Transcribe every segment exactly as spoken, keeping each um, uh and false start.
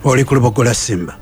oli ku Lubogola Simba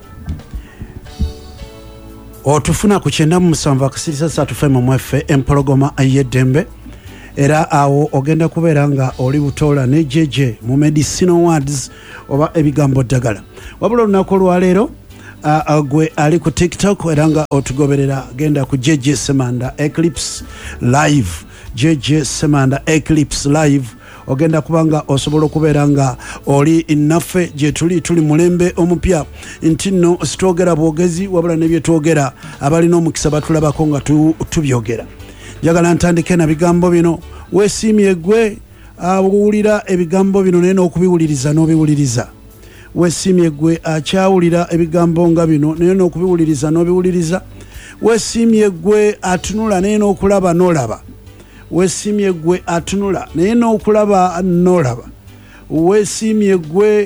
otufuna ku kyenda mu musanvu akasirisa satu fm mweffe empologoma ayedembe era awo ogenda kubeera nga oli butola ne jeje mu medicinal words oba ebigambo ddagala wabula olunaku olwaleero uh, gwe ali ku TikTok era nga otugoberera genda ku jeje Semanda Eclipse live jeje Semanda Eclipse live ogenda kubanga osobola okubeera nga oli naffe gye tuli tuli mulembe omupya nti nno sitwogera bwogezi wabula ne bye twogera abalina omukisa batulabako nga tu, tubyogera njagala ntandike na bigambo bino weesiimye gwe awulira ebigambo bino naye n'okubiwuliriza n'obiwuliriza weesiimye gwe akyawulira ebigambo nga bino naye n'okubiwuliriza n'obiwuliriza weesiimye gwe atunula naye n'okulaba n'olaba weesiimye gwe atunula naye n'okulaba n'olaba weesiimye gwe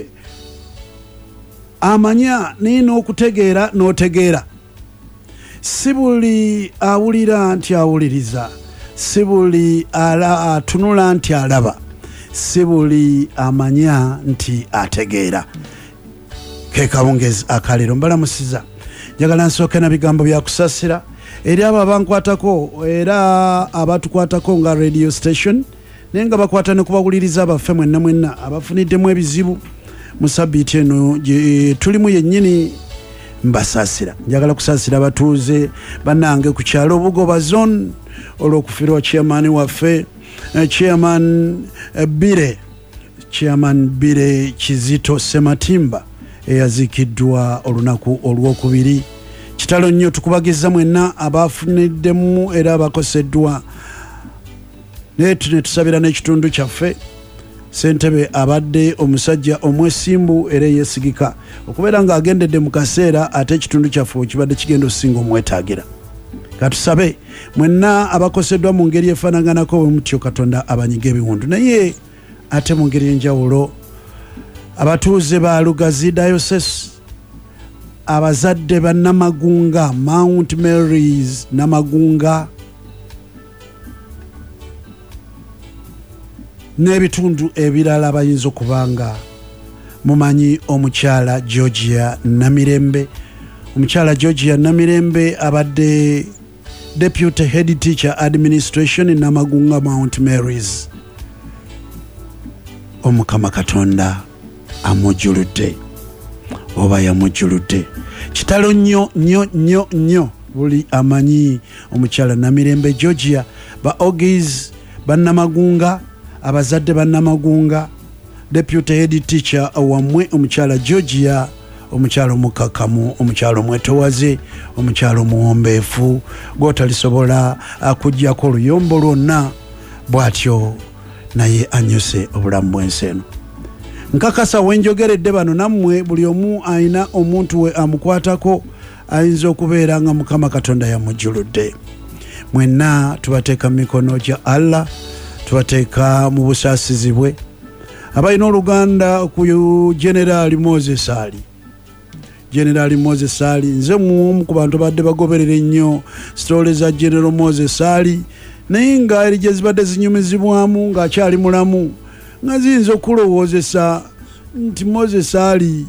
amanya naye n'okutegeera n'otegeera si buli awulira nti awuliriza si buli ala atunula nti alaba si buli amanya nti ategeera ke kawungezi akalero mbalamusiza njagala nsooke na bigambo bya kusasira eri abo abankwatako era abatukwatako nga radio station naye nga bakwata ne kubawuliriza abaffe mwenna mwenna abafuniddemu ebizibu mu sabbiiti eno gye tulimu yennyini mbasasira njagala kusasira abatuuze bannange ku kyalo Obugoba zone olw'okufiirwa chairman waffe chairman Bire chairman Bire Kizito Sematimba eyazikiddwa olunaku olwokubiri kitalo nnyo tukubagiza mwenna abafuniddemu era abakoseddwa naye tusabira n'ekitundu kyaffe Ssentebe abadde omusajja omwesimbu era yesigika okubeera nga agendedde mu kaseera ate ekitundu kyaffe kibadde kigenda osinga omwetaagira katusabe mwenna abakoseddwa mu ngeri efaanaganako bwe mutyo Katonda abanyiga ebiwundu naye ate mu ngeri enjawulo abatuuze ba Lugazi Diocese abazadde ba Namagunga Mount Mary's Namagunga n'ebitundu ebirala bayinza okubanga mumanyi omukyala Georgia Namirembe omukyala Georgia Namirembe abadde Deputy Head Teacher Administration in Namagunga Mount Mary's omukama Katonda amujuludde oba yamujuludde kitalo nnyo nnyo nnyo nnyo buli amanyi omukyala Namirembe Georgia ba Ogis bannamagunga abazadde bannamagunga Deputy Head Teacher wamwe omukyala Georgia omukyala omukakamu omukyala omwetowaze omukyala omuwombeefu gw'otalisobola akuggyako oluyombo lwonna bw'atyo naye anyuse obulamu bw'ensi eno nkakasa wenjogeredde bano nammwe buli omu ayina omuntu we amukwatako ayinza okubeera nga Mukama Katonda yamujjuludde mwenna tubateeka mu mikono gya Allah tubateeka mu busaasizi bwe abalina oluganda ku General Moses Ali General Moses Ali nze muomu ku bantu badde bagoberera ennyo sitole za General Moses Ali naye nga eri gye zibadde zinyumizibwamu ng'akyali mulamu nga ziyinza okulowoozesa nti Moses Ali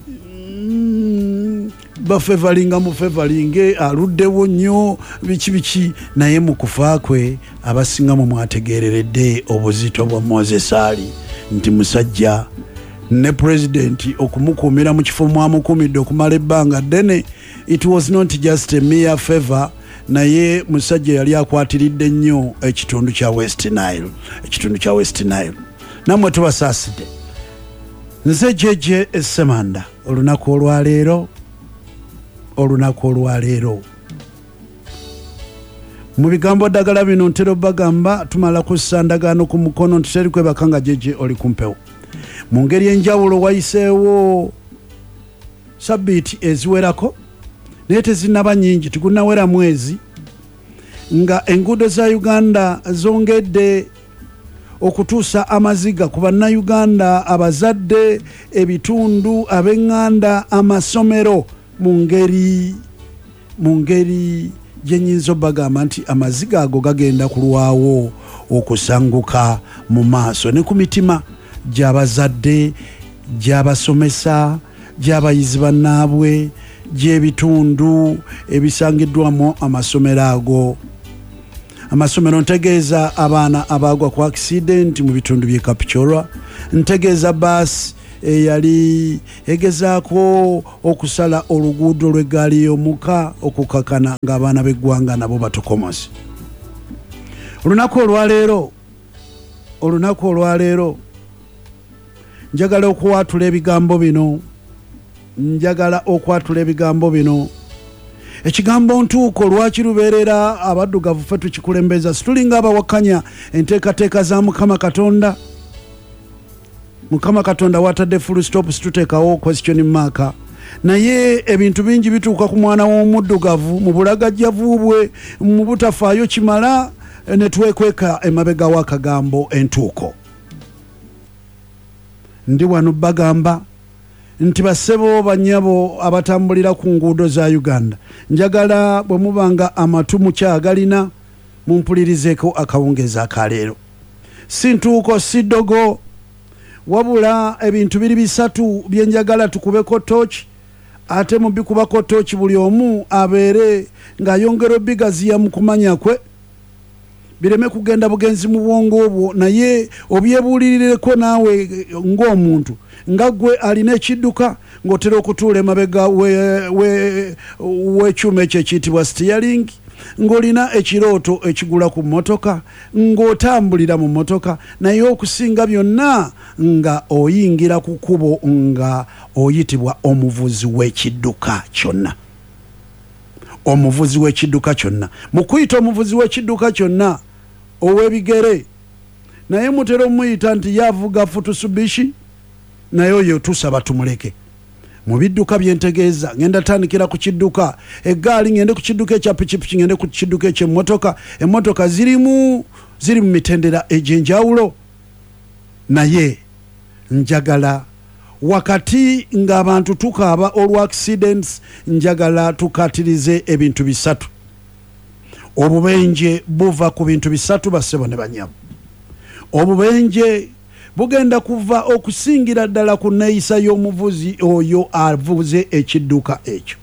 mm, bafevalinga mufevalinge aluddewo nnyo biki biki naye mu kufa kwe abasinga mu mwategeereredde obuzito bwa Moses Ali nti musajja ne president okumukuumira mu kifo mwamukuumidde okumala ebbanga ddene it was not just a mere favor naye musajja yali akwatiridde nnyo ekitundu kya West Nile ekitundu kya West Nile namwe tubasaasidde nze jeje Semanda olunaku olwaleero olunaku olwaleero mu bigambo ddagala bino ntero bagamba tumala kussa ndagaano ku mukono ntiteri kwebaka nga jeje oli kumpewo mu ngeri enjawulo wayiseewo sabbiiti eziwerako naye tezinnaba nnyingi tigunnawera mwezi nga enguudo za Uganda zongedde okutuusa amaziga ku bannayuganda abazadde ebitundu ab'eŋŋanda amasomero mu ngeri mu ngeri gyenyinza bagamba nti amaziga ago gagenda kulwawo okusanguka mu maaso ne ku mitima gy'abazadde gy'abasomesa gy'abayizi bannaabwe gy'ebitundu ebisangiddwamu amasomero ago. Amasomero ntegeeza abaana abaagwa ku accident mu bitundu by'e Kapchorwa, ntegeeza baasi eyali egezaako okusala oluguudo lw'eggaali y'omuka okukakana ng'abaana b'eggwanga nabo batokomozi. Olunaku olwaleero olunaku olwaleero njagala okwatula ebigambo bino njagala okwatula ebigambo bino ekigambo ntuuko lwaki lubeerera abaddugavu ffe tukikulembeza situlinga abawakanya enteekateeka za Mukama Katonda. Mukama Katonda watadde full stop situteekawo question mark, naye ebintu bingi bituuka ku mwana w'omuddugavu mu bulagajjavu bwe mu butafaayo kimala ne twekweka emabega w'akagambo entuuko. Ndi wano bagamba nti bassebo banyabo abatambulira ku nguudo za Uganda, njagala bwe mubanga amatu mukyagalina mumpulirizeeko akawungeeza akaleero. Si ntuuko si ddogo, wabula ebintu biri bisatu byenjagala tukubeko tochi, ate mu bikubako tochi buli omu abeere ng'ayongera obigaziya mu kumanya kwe, bireme kugenda bugenzi mu bwongo obwo, naye obyebuulirireko naawe ng'omuntu nga gwe alina ekidduka ng'otera okutuula emabega w'ekyuma ekyo ekiyitibwa steering, ng'olina ekirooto ekigula ku mmotoka, ng'otambulira mu mmotoka, naye okusinga byonna nga oyingira ku kkubo nga oyitibwa omuvuzi w'ekidduka kyonna. Omuvuzi w'ekidduka kyonna. Mu kuyita omuvuzi w'ekidduka kyonna ow'ebigere, naye mutera omuyita nti yavuga Futsubishi, naye oyo tusaba tumuleke. Mu bidduka byentegeeza ngenda tandikira ku kidduka eggaali, ngende ku kidduka ekya pikipiki, ngende ku kidduka eky'emmotoka. Emmotoka zirimu ziri mu mitendera egy'enjawulo, naye njagala wakati ng'abantu tukaaba olwa accidents, njagala tukatirize ebintu bisatu. Obubenje buva ku bintu bisatu bassebo ne banyabo. Obubenje bugenda kuva okusingira ddala ku neeyisa y'omuvuzi oyo avuze ekidduka ekyo.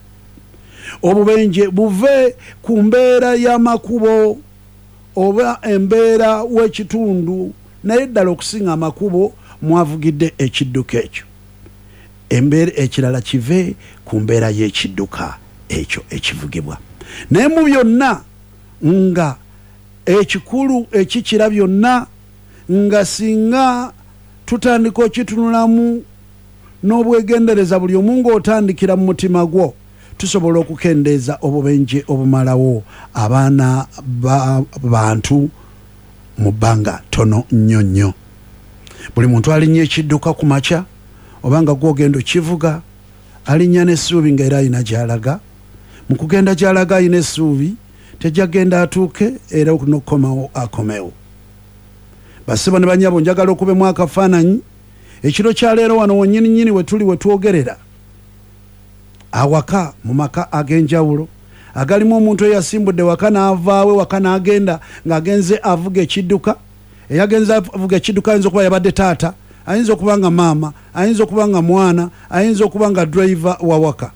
Obubenje buve ku mbeera y'amakubo oba embeera w'ekitundu, naye ddala okusinga amakubo mwavugidde ekidduka ekyo. Embeera ekirala kive ku mbeera y'ekidduka ekyo ekivugibwa. Naye mu byonna nga ekikulu ekikira byonna nga singa tutandika okitunulamu n'obwegendereza buli omu ng'otandikira mu mutima gwo, tusobola okukendeeza obubenje obumalawo abaana ba bantu mu bbanga tono nnyo nnyo. Buli muntu alinnya ekidduka ku makya obanga gwogenda okivuga alinnya n'essuubi nga era alina gy'alaga. Mu kugenda gy'alaga alina essuubi tejjagenda atuuke era n'okkomawo akomewo. Bassebo ne banyabo njagala okubemu akafaananyi ekiro kya leero wano wonnyini nnyini we tuli we twogerera awaka mu maka ag'enjawulo agalimu omuntu eyasimbudde waka n'avaawe waka n'agenda ng'agenze avuga ekidduka. Eyagenze avuga ekidduka ayinza okuba yabadde taata, ayinza okuba nga maama, ayinza okuba nga mwana, ayinza okuba nga driver wa waka.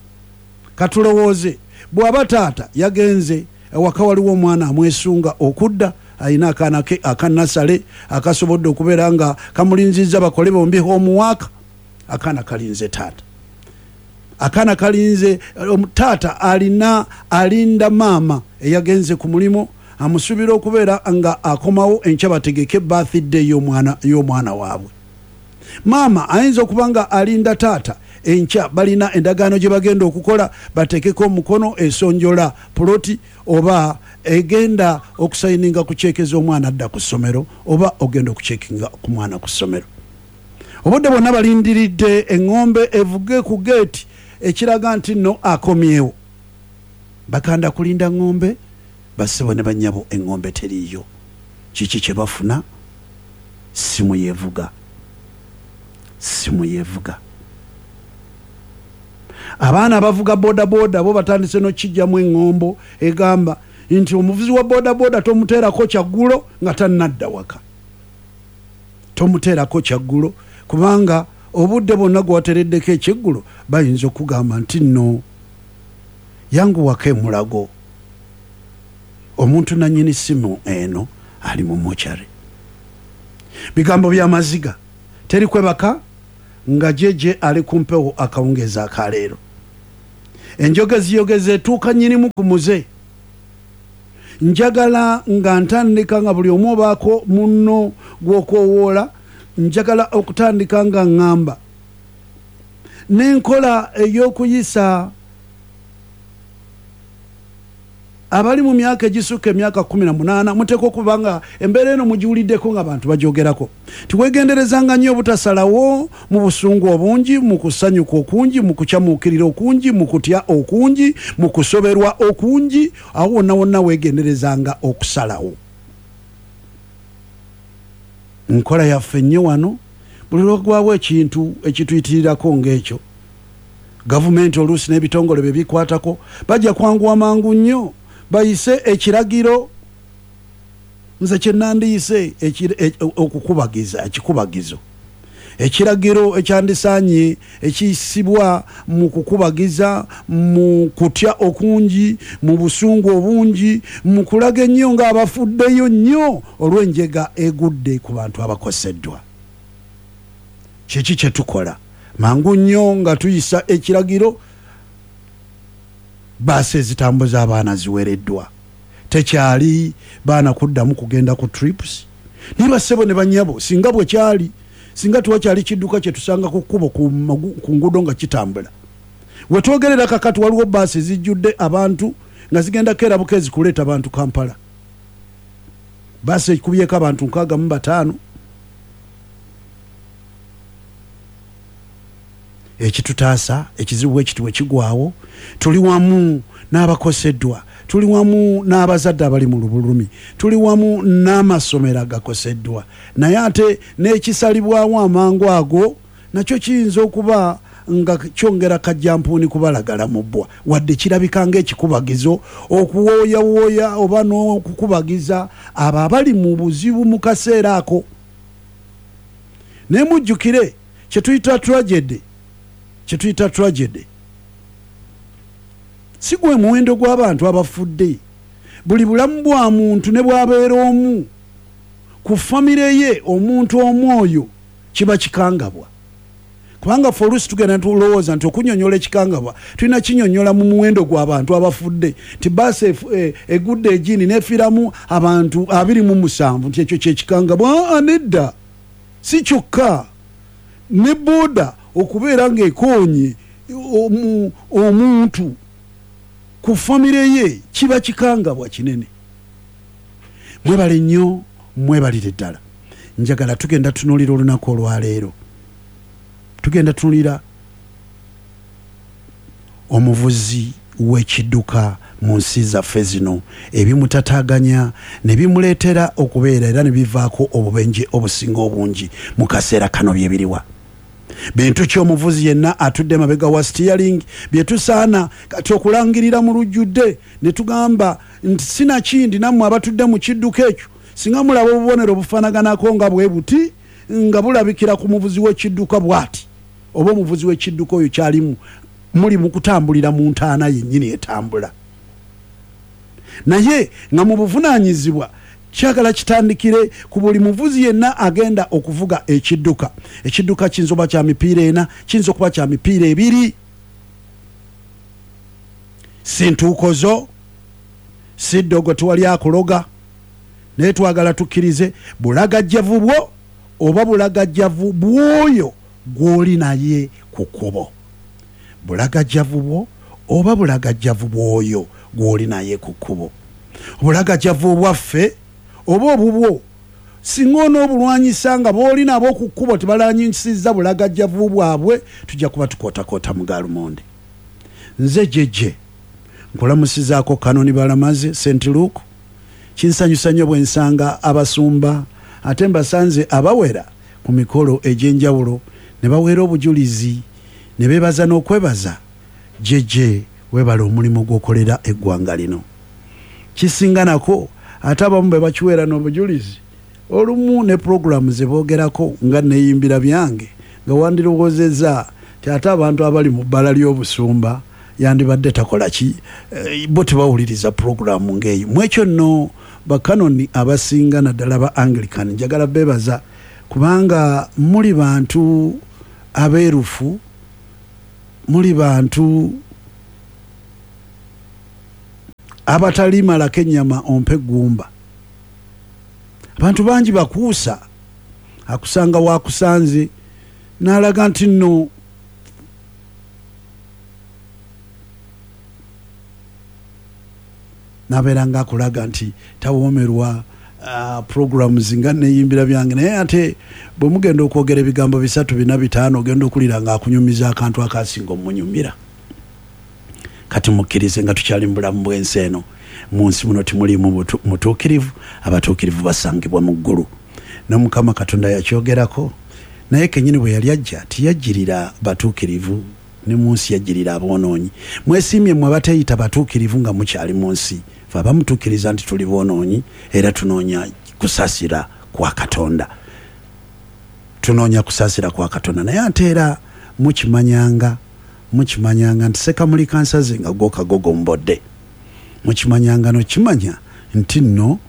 Katulowooze bw'aba taata yagenze ewaka waliwo omwana amwesunga okudda, ayina akaana ke akanasale akasobodde okubeera nga kamulinzizza bakole bombi homework, akaana kalinze taata. Akaana kalinze taata alina alinda maama eyagenze ku mulimu, amusuubira okubeera nga akomawo enkya bategeke birthday y'omwana y'omwana waabwe. Maama ayinza okuba nga alinda taata enkya balina endagaano gye bagenda okukola, bateekeko omukono esonjola puloti oba egenda okusayininga ku kyekeza omwana adda ku ssomero oba ogenda okucekinga ku mwana ku ssomero. Obudde bwonna balindiridde eŋŋombe evuge ku geeti ekiraga nti no akomyewo. Bakanda kulinda ŋŋombe, bassebo ne bannyabo eŋŋombe teriiyo. Kiki kye bafuna? Simu yeevuga. Simu yeevuga. Abaana abavuga boda boda bo batandise n'okijjamu eŋŋombo egamba nti omuvuzi wa boda boda tomuteerako kyaggulo nga tannadda waka. Tomuteerako kyaggulo kubanga obudde bonna gwatereddeko ekyeggulu bayinza okugamba nti nno yanguwako emulago omuntu nanyini simu eno ali mu mochari. Bigambo bya maziga teri kwebaka nga jeje ali kumpewo akawungeza akaleero. Enjogezi yogeze etuuka nnyinimu ku muze. Njagala nga ntandika nga buli omu obaako munno gw'okoowoola, njagala okutandika nga ŋŋamba n'enkola ey'okuyisa abali mu myaka egisukka emyaka kumi na munaana muteeka okuba nga embeera eno mugiwuliddeko ng'abantu bagyogerako. Tiwegenderezanga nnyo obutasalawo mu busungu obungi, mu kusanyuka okungi, mu kukyamuukirira okungi, mu kutya okungi, mu kusoberwa okungi, awo wonna wonna weegenderezanga okusalawo. Nkola yaffe nnyo wano buli lwagwawo ekintu ekituyitirirako ng'ekyo, gavumenti oluusi n'ebitongole bye bikwatako bajja kwanguwa mangu nnyo bayise ekiragiro, nze kye nandiyise okukubagiza, ekikubagizo, ekiragiro ekyandisaanye ekiyisibwa mu kukubagiza, mu kutya okungi, mu busungu obungi, mu kulaga ennyo ng'abafuddeyo nnyo olw'enjega egudde ku bantu abakoseddwa. Kiki kye tukola? Mangu nnyo nga tuyisa ekiragiro, baasi ezitambuza abaana ziwereddwa. Tekyali baana kuddamu kugenda ku trips. Niba ssebo ne bannyabo singa bwe kyali, singa tuwakyali kidduka kye tusanga ku kkubo ku nguudo nga kitambula. We twogerera kakati waliwo baasi ezijjudde abantu nga zigenda keerabuka ezikuleeta abantu Kampala. Baasi ekubyeko abantu nkaaga mu bataano. Ekitutaasa ekizibu ekiti we kigwawo, tuli wamu n'abakoseddwa, tuli wamu n'abazadde abali mu lubulumi, tuli wamu n'amasomero agakoseddwa, naye ate n'ekisalibwawo amangu ago nakyo kiyinza okuba nga kyongera kajjampuuni kubalagala mu bbwa, wadde kirabika ng'ekikubagizo okuwooyawooya oba n'okukubagiza abo abali mu buzibu mu kaseera ako. Ne mujjukire kye tuyita tragedy, kye tuyita tragedy si gwe muwendo gw'abantu abafudde. Buli bulamu bwa muntu ne bwabeera omu ku famire ye, omuntu omwoyo kiba kikangabwa. Kubanga ffe oluusi tugenda tulowooza nti okunyonyola ekikangabwa tulina kinyonyola mu muwendo gw'abantu abafudde, nti baasi egudde egiini n'efiiramu abantu abiri mu musanvu nti ekyo kyekikangabwa. Nedda, si kyokka ne booda okubeera ng'ekoonye omuntu ku famire ye kiba kikangabwa kinene. Mwebale nnyo, mwebalire ddala. Njagala tugenda tunuulira olunaku olwaleero, tugenda tunuulira omuvuzi w'ekidduka mu nsi zaffe zino, ebimutataaganya ne bimuleetera okubeera era ne bivaako obubenje obusinga obungi mu kaseera kano bye biriwa. Bintu ki omuvuzi yenna atudde mabega wa steering bye tusaana kati okulangirira mu lujjudde ne tugamba nti sinakindi nammwe abatudde mu kidduka ekyo singa mulaba obubonero bufaanaganako nga bwe buti nga bulabikira ku muvuzi w'ekidduka bw'ati, oba omuvuzi w'ekidduka oyo kyalimu muli mu kutambulira mu ntaana yennyini etambula. Naye nga mu buvunaanyizibwa kyagala kitandikire ku buli muvuzi yenna agenda okuvuga ekidduka. Ekidduka kiyinza okuba kya mipiira ena, kiyinza okuba kya mipiira ebiri. Si ntuuko zo, si ddogo tewali akuloga, naye twagala tukkirize bulagajjavu bwo oba bulagajjavu bw'oyo gw'oli naye ku kkubo. Bulagajjavu bwo oba bulagajjavu bw'oyo gw'oli naye ku kkubo. Obulagajjavu bwaffe oba obubwo singa onoobulwanyisa nga booli nabo ku kkubo tebalwanyisizza bulagajjavu bwabwe, tujja kuba tukootakoota mu gaalumonde. Nze jejje nkulamusizaako Kanoni Balamaze Saint Luke. Kinsanyusa nnyo bwe nsanga abasumba ate mbasanze abawera ku mikolo egy'enjawulo ne baweera obujulizi ne beebaza n'okwebaza. Jejje weebala omulimu gw'okolera eggwanga lino. Kisinganako ate abamu be bakiweera n'obujulizi olumu ne programu ze boogerako nga neeyimbira byange nga wandirowoozezza ti ate abantu abali mu bbala ly'obusumba yandibadde takola ki e, bo tebawuliriza puroguramu ng'eyo mwekyo nno bakanoni abasinga naddala ba Anglican njagala beebaza kubanga muli bantu abeerufu muli bantu abatalimalako ennyama ompe gumba abantu bangi bakuusa akusanga wakusanze n'alaga nti nno nabeera nga akulaga nti tawoomerwa uh, programs nga neyimbira byange naye ate bwe mugenda okwogera ebigambo bisatu bina bitaano ogenda okulira nga akunyumiza akantu akasinga omunyumira kati mukkirize nga tukyali mu bulamu bw'ensi eno mu nsi muno timulimu mutuukirivu abatuukirivu basangibwa mu ggulu n'omukama katonda yakyogerako naye kenyini bwe yali ajja tiyajjirira batuukirivu ne mu nsi yajjirira aboonoonyi mwesiimye mwe abateeyita batuukirivu nga mukyali mu nsi fe abamutuukiriza nti tuli boonoonyi era tunoonya kusaasira kwa katonda tunoonya kusaasira kwa katonda naye ate era mukimanyanga mukimanyanga nti sekamuli kansaze nga go kagogo mbodde mukimanyanga nokimanya nti nno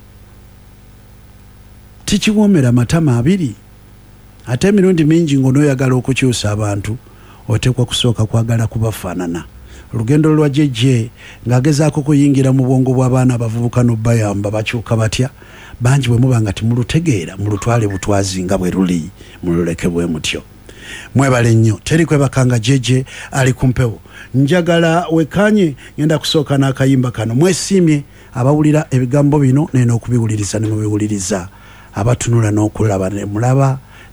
tikiwoomera matama abiri ate emirundi mingi ng'onooyagala okukyusa abantu oteekwa kusooka kwagala kubafaanana olugendo lwa jejje ng'agezaako kuyingira mu bwongo bw'abaana abavubuka n'obbayamba bakyuka batya bangi bwe muba nga timulutegeera mulutwale butwazi nga bwe luli mululeke bwe mutyo mwebale nnyo teri kwebakanga jejje ali ku mpewo njagala wekanye ngenda kusooka n'akayimba kano mwesiimye abawulira ebigambo bino nena okubiwuliriza ne mubiwuliriza abatunula n'okulaba ne mulaba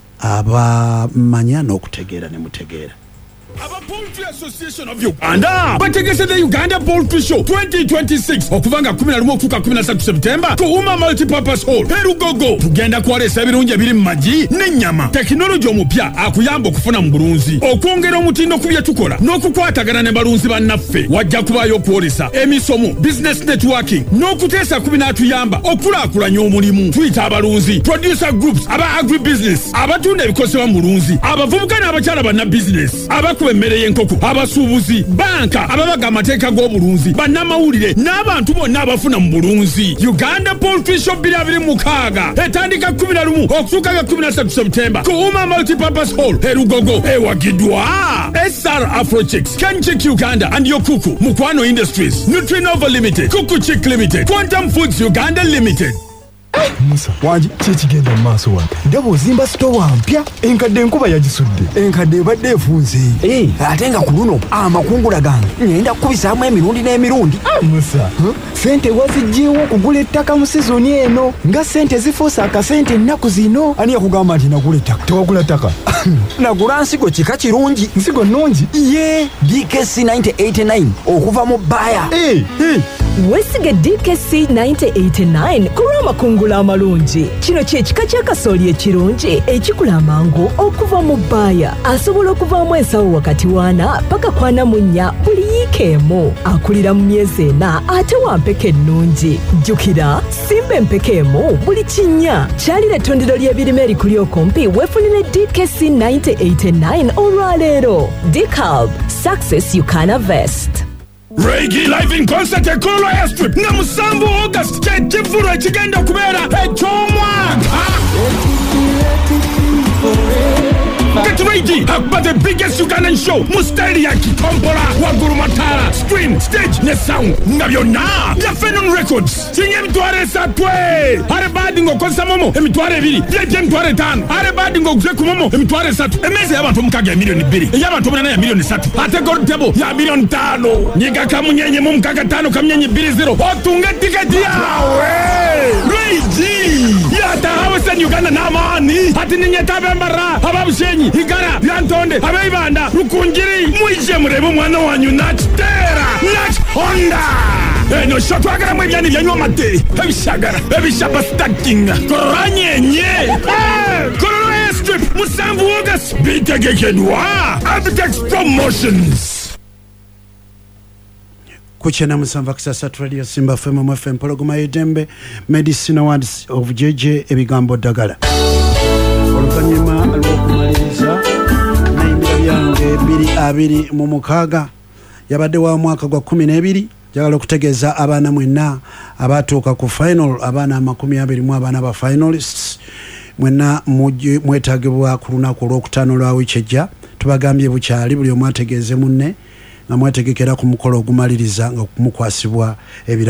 abamanya n'okutegeera ne mutegeera Aba Poultry Association of Uganda bategese the Uganda Poultry Show twenty twenty-six okuvanga kumi na lumu okutuuka kumi na ssatu September ku Uma Multipurpose Hall Perugogo tugenda kwaleesa ebirungi ebiri mu magi n'ennyama tekinologi omupya akuyamba okufuna mu bulunzi okwongera omutindo ku bye tukola n'okukwatagana ne balunzi bannaffe wajja kubaayo okwolesa emisomo business networking n'okuteesa ku binaatuyamba okulaakulanya omulimu tuyita abalunzi producer groups aba agri business abatunda ebikozesebwa mu bulunzi abavubuka n'abakyala banna business abaku emmere y'enkoko abasuubuzi banka ababaga amateeka g'obulunzi bannamawulire n'abantu bonna abafuna mu bulunzi Uganda Poultry Show bbiri abiri mu mukaaga etandika kumi na lumu okutuuka ga kumi na ssatu September ku Uma Multipurpose Hall Erugogo ewagiddwa S R Afrochicks Kenchik Uganda and Yokuku Mukwano Industries Nutrinova Limited Kuku Chick Limited Quantum Foods Uganda Limited. Musa wanji kyekigenda mu maaso wange ndaba ozimba sitowa mpya enkadde enkuba yagisudde enkadde ebadde efunze hey, ate nga ku luno amakungula gange ngenda kukubisaamu emirundi n'emirundi Musa huh? Sente waziggyewo okugula ettaka mu sizoni eno nga sente zifuusa akasente ennaku zino ani yakugamba nti nagula ettaka tewagula ttaka nagula nsigo kika kirungi nsigo nnungi ye D K C ninety eighty-nine okuva mu bbaya hey, hey. Wesige D K C ninety eighty-nine kulwa makungula amalungi kino kyekika kya kasooli ekirungi ekikula amangu okuva mu bbaya asobola okuvaamu ensawo wakati waana paka kwana mu nnya buli yiika emu akulira mu myezi ena ate wa mpeke ennungi jjukira simba empeke emu buli kinnya kyalira ettundiro ly'ebirime erikuli okumpi weefunire D K C ninety eighty-nine olwaleero D C A B Success You Can Harvest. Reggae live in concert at Kololo Airstrip na musanvu August kyekivulu ekigenda okubeera eky'omwaka Get ready akuba the biggest Ugandan show mu style ya Kitombola waggulu Matala screen stage ne sound nga byonna bya Phenom Records kinye emitwalo esatu ale baadi ng'okozesa momo emitwalo ebiri byejja emitwalo etaano ale baadi ng'oguze ku momo emitwalo esatu emmeeza y'abantu omukaaga ya miliyoni bbiri ey'abantu omunana ya miliyoni ssatu ate gold table ya miliyoni ttaano nyiga kamunyenye mu mukaaga ttaano kamunyenye bbiri zero otunga tiketi yawe Reggae yatahawesa Uganda n'amaani ati ninyetabembara ababushenyi igara byantonde abeibanda rukunjiri mwije murebe mwana wanyu nakitera nakihonda eno sho twagala ebyani byanywa amate ebishagara ebishapa stacking koranyenye Kololo Airstrip musanvu August bitegekedwa Abitex Promotions kuchena musanva kisasatu radio Simba F M F M pologoma yedembe Medicine Awards of J J ebigambo dagala oluvanyuma lw'okumaliriza abiri mu mukaaga yabadde wa mwaka gwa kumi n'ebiri. Njagala okutegeeza abaana mwenna abatuuka ku final, abaana amakumi abiri mu abaana ba finalists mwenna mwetaagibwa ku lunaku olwokutaano lwa wiiki ejja. Tubagambye bukyali buli omu ategeeze munne nga mwetegekera ku mukolo ogumaliriza nga kumukwasibwa ebira